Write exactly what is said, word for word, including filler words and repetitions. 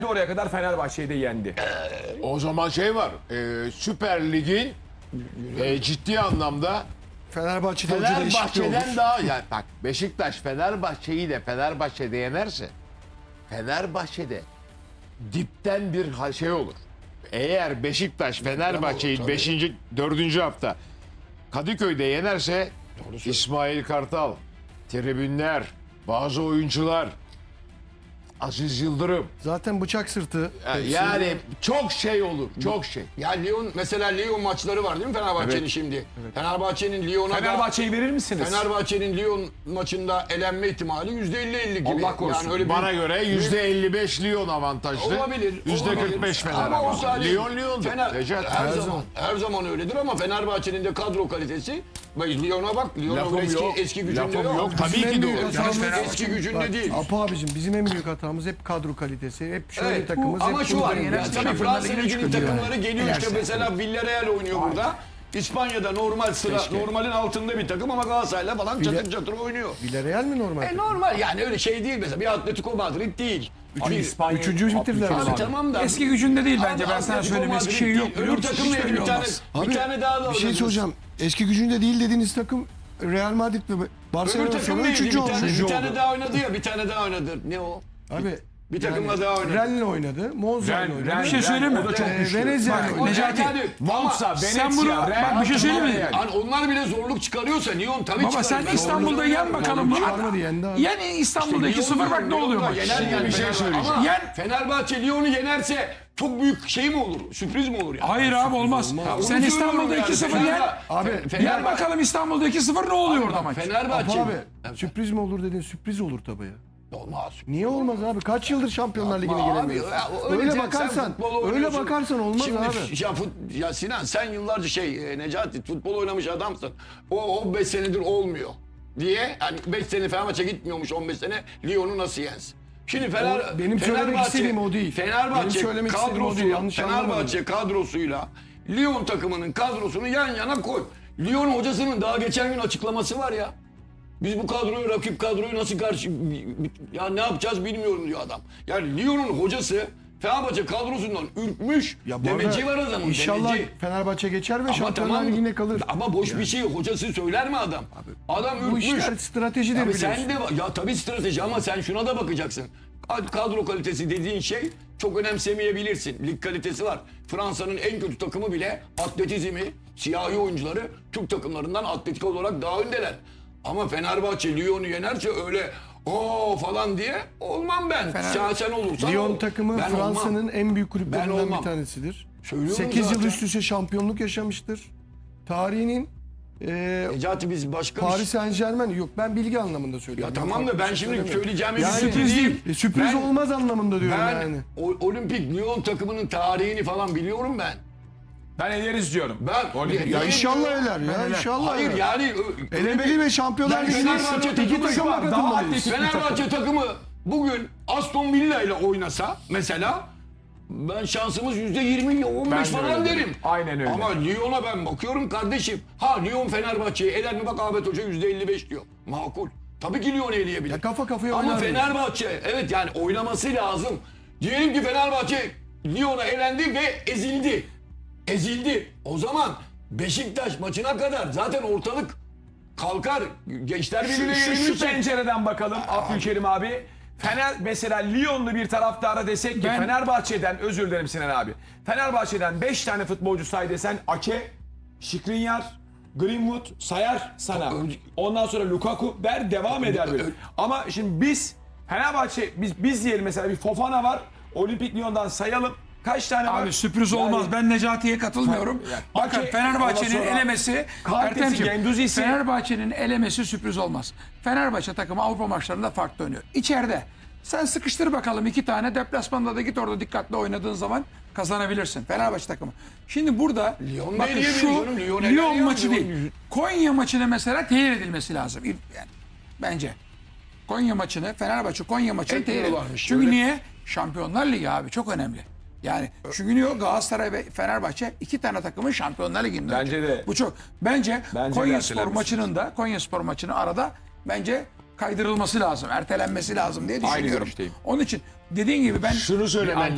oraya kadar Fenerbahçe'yi de yendi. O zaman şey var. E, Süper Lig'in e, ciddi anlamda Fenerbahçe'de hoca değişikliği olur. Fenerbahçe'den daha yani bak Beşiktaş Fenerbahçe'yi de Fenerbahçe'de yenerse Fenerbahçe'de dipten bir ha- şey olur. Eğer Beşiktaş Fenerbahçe'yi beşinci dördüncü hafta Kadıköy'de yenerse İsmail Kartal, tribünler, bazı oyuncular, Aziz Yıldırım Zaten bıçak sırtı. yani çok şey olur, çok şey. Ya Lyon mesela Lyon maçları var değil mi Fenerbahçe'nin Evet. şimdi? Fenerbahçe'nin Lyon'a da Fenerbahçe'yi verir misiniz? Fenerbahçe'nin Lyon maçında elenme ihtimali yüzde elli elli gibi. Allah korusun. Yani öyle bir- Bana göre yüzde elli beş Lyon avantajlı. olabilir. yüzde kırk beş olabilir. Fener Ama o avantajlı. sadece Lyon Lyon'dur. Fener, Necat. her, zaman her zaman öyledir ama Fenerbahçe'nin de kadro kalitesi bak Lyon'a bak. Lyon'un Lafım eski yok. eski gücünde Lafım yok. yok. Tabii Bizim en ki büyük doğru. hatamız- Eski gücünde Bak, değil. Apo abicim bizim en büyük hatamız hep kadro kalitesi. Hep şöyle Evet, takımız. ama hep şu var. bunu Ya, deniyoruz. tabii Şampiyonlar Fransa Ligi'ne Ligi'nin çıkıyor takımları yani. geliyor işte mesela Villarreal oynuyor burada. İspanya'da normal sıra, normalin altında bir takım ama Galatasaray'la falan çatır çatır oynuyor. Villarreal mi normal? E normal yani öyle şey değil mesela bir Atletico Madrid değil. Abi Bir- İspanya Üçüncü bitirdiler. Abi, Abi tamam da. Eski gücünde değil bence. Abi Ben sana Atletico söyleyeyim. Eski Madrid şey yok. değil. Öbür Biliyor musun? takımla Hiç bir belli tane, olmaz. bir tane daha da Bir şey oynadınız. soracağım. Eski gücünde değil dediğiniz takım Real Madrid ve Öbür Barcelona takım sonra neydi? üçüncü Bir oldu. tane, bir Üçüncü tane oldu. daha oynadı ya bir tane daha oynadı. Ne o? Abi Bir takımla daha oynadı. Rennes'le oynadı. Monza'yla Ren, oynadı. Ren, Bir şey söyleyeyim mi? O da çok Ee, güçlü. Venezia'yla Bak, oynadı. Necati, Monza, sen bunu- Venezia, Ren, bak bir şey söyleyeyim mi? yani. Hani onlar bile zorluk çıkarıyorsa Lyon tabii Baba çıkarır. sen Ben İstanbul'da zorluk yen çıkarmıyorum. bakalım. Zorluk Çıkarmadı, yendi abi. Yen İstanbul'da İşte iki sıfır Lyon bak ne oluyor Lyon'da maç. yener yani bir şey Fenerbahçe. söyleyeceğim. Ama Yen- Fenerbahçe Lyon'u yenerse çok büyük şey mi olur? Sürpriz mi olur yani? Hayır abi olmaz. Onu Sen İstanbul'da söylüyorum yani. iki sıfır Fener- yen. Abi, Fe- Yen bakalım İstanbul'da iki sıfır ne oluyor orada maç? Fenerbahçe. Apo abi sürpriz mi olur dedin, sürpriz olur tabii ya. Olmaz. Niye olmaz abi? Kaç yıldır Şampiyonlar Ligi'ne Abi, gelemiyorsun? ya, Öyle sen- bakarsan, sen futbol öyle oynuyorsun. bakarsan olmaz Şimdi, abi. Ya, fut, ya Sinan sen yıllarca şey e, Necati futbol oynamış adamsın. O on beş senedir olmuyor diye. Yani beş sene Fenerbahçe gitmiyormuş on beş sene. Lyon'u nasıl yensin? Şimdi Fener, O- benim söylemek istediğim o değil. Fenerbahçe Benim söylemek istediğim o kadrosu, değil, yanlış Fenerbahçe kadrosuyla Lyon takımının kadrosunu yan yana koy. Lyon hocasının daha geçen gün açıklaması var ya. Biz bu kadroyu, rakip kadroyu nasıl karşı... Ya ne yapacağız bilmiyorum diyor adam. Yani Lyon'un hocası Fenerbahçe kadrosundan ürkmüş. Ya bu demeci arada var adamın. İnşallah demeci. Fenerbahçe geçer ve Ama Şampiyonlar tamam, Ligi'ne kalır. Ama boş bir şey. Hocası söyler mi adam? Adam Bu ürkmüş. işler stratejidir Abi biliyorsun. sen de bak- ya tabii strateji ama sen şuna da bakacaksın. Kadro kalitesi dediğin şey çok önemsemeyebilirsin. Lig kalitesi var. Fransa'nın en kötü takımı bile atletizmi, siyahi oyuncuları Türk takımlarından atletik olarak daha öndeler. Ama Fenerbahçe Lyon'u yenerse öyle o falan diye olmam ben. Fener- Sen, sen olursan Lyon ol. takımı Ben Fransa'nın olmam. en büyük Ben kulüplerinden olmam. bir tanesidir. Söylüyorum sekiz yıl zaten. üst üste şampiyonluk yaşamıştır. Tarihinin e, Necati biz başka bir Paris şey... Saint Germain yok ben bilgi anlamında söylüyorum. Ya tamam da ben şimdi söyleyeceğim bir Yani sürpriz değil. E, sürpriz Ben- olmaz anlamında diyorum Ben yani. o- Olimpik Lyon takımının tarihini falan biliyorum ben. Ben eleriz diyorum. Ben Olimpik. Ya Ben- inşallah öler ya inşallah. Hayır öler. yani ö- Elemeli ve Şampiyonlar Ben Ligi'ne Fenerbahçe iki takımı takımla var, daha katılmalıyız. atletik. Fenerbahçe takımı bugün Aston Villa ile oynasa mesela ben şansımız yüzde yirmi on Ben beş de falan öyle derim. derim. Aynen öyle. Ama Lyon'a ben bakıyorum kardeşim. Ha Lyon Fenerbahçe'ye eler mi bak Ahmet Hoca yüzde elli beş diyor. Makul. Tabii ki Lyon eleyebilir. Ya kafa kafaya Ama oynar Fenerbahçe evet yani oynaması lazım. Diyelim ki Fenerbahçe Lyon'a elendi ve ezildi. Ezildi. O zaman Beşiktaş maçına kadar zaten ortalık kalkar. Gençler Şu, birbirine şu, şu yenilirse. pencereden bakalım Abdülkerim abi. Fener mesela Lyon'lu bir taraftara desek ki Ben- Fenerbahçe'den özür dilerim Sinan abi. Fenerbahçe'den beş tane futbolcu say desen Ake, Skriniar, Greenwood sayar sana. Ondan sonra Lukaku der devam eder böyle. Ama şimdi biz Fenerbahçe biz biz diyelim mesela bir Fofana var. Olimpik Lyon'dan sayalım. Kaç tane var? Abi sürpriz Yani- olmaz. Ben Necati'ye katılmıyorum. Yani- Bakın Okey, Fenerbahçe'nin ondan sonra elemesi, kalitesi, Ertem'ciğim, Genduzisi. Fenerbahçe'nin elemesi sürpriz olmaz. Fenerbahçe takımı Avrupa maçlarında farklı oynuyor. İçeride sen sıkıştır bakalım iki tane deplasmanda da git orada dikkatli oynadığın zaman kazanabilirsin. Fenerbahçe takımı. Şimdi burada Lyon bakın eleyebilir şu canım, Lyon eler Lyon ya, maçı Lyon- değil. Konya maçına mesela tehir edilmesi lazım. Yani bence. Konya maçını, Fenerbahçe Konya maçını tehir edilmesi. Ekliyorlarmış, Çünkü öyle. niye? Şampiyonlar Ligi abi çok önemli. Yani çünkü niye o Galatasaray ve Fenerbahçe iki tane takımın Şampiyonlar Ligi'nde. Bence oynuyor. de. Bu çok. Bence, Bence de Konya Spor ertelenmesi maçının da Konya Spor maçının arada bence kaydırılması lazım. Ertelenmesi lazım diye düşünüyorum. görüşteyim. Onun için dediğin gibi ben Şunu söylemen